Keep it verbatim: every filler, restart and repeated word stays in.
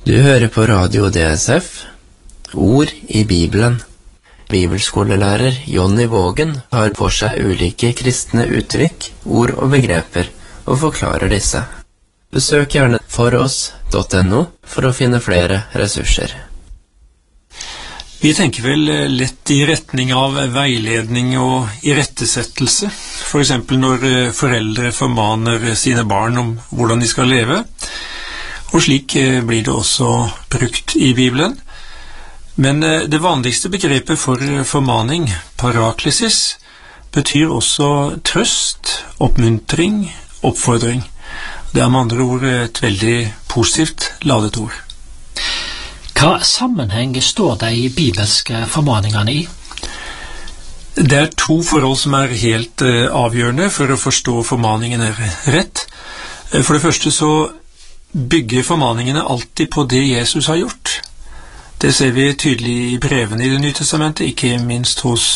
Du hører på Radio D S F, Ord i Bibelen. Bibelskolelærer Jonny Vågen har for seg ulike kristne uttrykk, ord og begreper, og forklarer disse. Besøk gjerne foross punktum no for å finne flere ressurser. Vi tenker vel lett i retning av veiledning og irettesettelse, for eksempel når foreldre formaner sine barn om hvordan de skal leve, og slik blir det også brukt i Bibelen. Men det vanligste begrepet for formaning, paraklesis, betyr også trøst, oppmuntring, oppfordring. Det er med andre ord et veldig positivt ladet ord. Hva sammenheng står de bibelske formaningene i? Det er to forhold som er helt uh, avgjørende for å forstå formaningene rett. For det første så bygger formaningene alltid på det Jesus har gjort. Det ser vi tydelig i brevene i Det nye testamentet, ikke minst hos